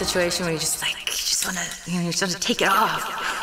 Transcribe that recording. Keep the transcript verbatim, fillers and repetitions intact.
situation where you just like, you just want to, you know, you just want to take it off.